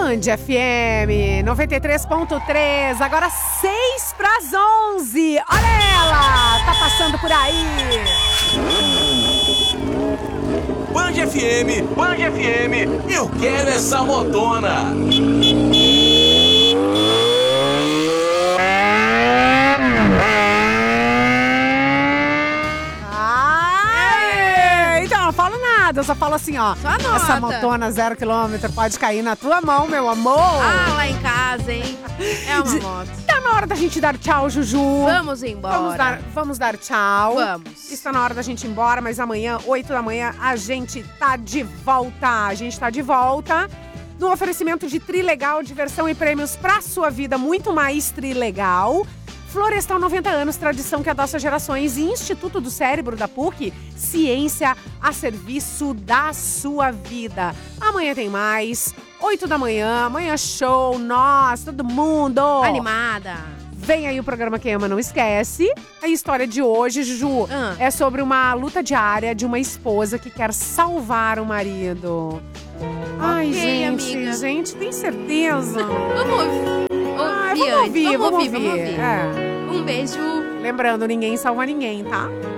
Band FM 93.3, agora 6:11. Olha ela, tá passando por aí. Band FM, eu quero essa motona. Então, eu não falo nada, eu só falo assim, ó. Só anota. Essa motona 0 km pode cair na tua mão, meu amor. Ah, lá em casa, hein? É uma moto. Tá na hora da gente dar tchau, Juju. Vamos embora. Vamos dar tchau. Vamos. Está na hora da gente ir embora, mas amanhã, 8 da manhã, a gente tá de volta. A gente tá de volta no oferecimento de Trilegal, diversão e prêmios pra sua vida, muito mais Trilegal. Florestal 90 anos, tradição que adoça gerações, e Instituto do Cérebro da PUC, ciência a serviço da sua vida. Amanhã tem mais, 8 da manhã, amanhã show, nós, todo mundo. Animada. Vem aí o programa Quem Ama Não Esquece. A história de hoje, Juju, é sobre uma luta diária de uma esposa que quer salvar o marido. Ai, gente, tem certeza? Vamos ouvir. Vamos ouvir. Um beijo. Lembrando, ninguém salva ninguém, tá?